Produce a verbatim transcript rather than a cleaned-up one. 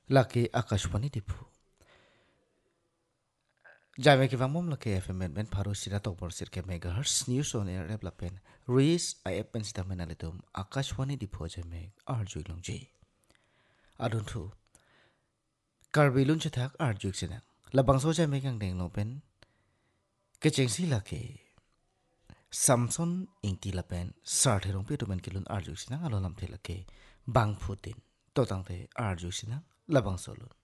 laki akashwani dipu jame ki vangmom laki fm ben pharu sira to por sir ke megahertz news on air development reis I pen sita menalitum akashwani dipu jame arjui longji adun thu karbilun chathak arjuk sina labangso jame kang deng no pen ke chengsi laki samson ingti lapen sartherong pe tumen kilun arjuk sina alolam the laki bang phutin to tangte arjuk sina labangso lun